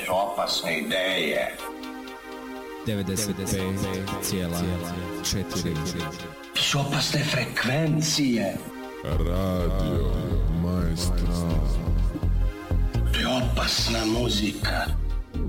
su opasne ideje. 95,4. To su opasne frekvencije. Radio Maestral. To je opasna muzika.